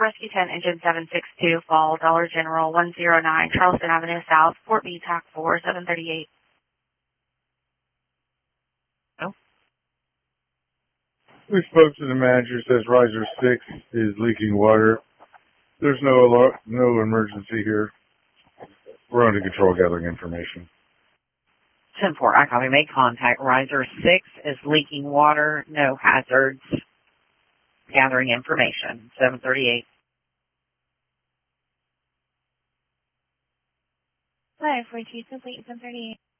Rescue 10, Engine 762, Fall, Dollar General, 109, Charleston Avenue South, Fort B, TAC 4, 738. Oh. We spoke to the manager, says riser 6 is leaking water. There's no emergency here. We're under control gathering information. 10-4, I copy. Make contact. Riser 6 is leaking water. No hazards. Gathering information. 738. Hi, 42, complete 738.